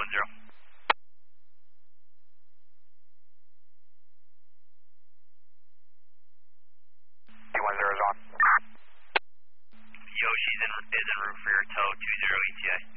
Yoshi's is en route for your tow 20 ETA.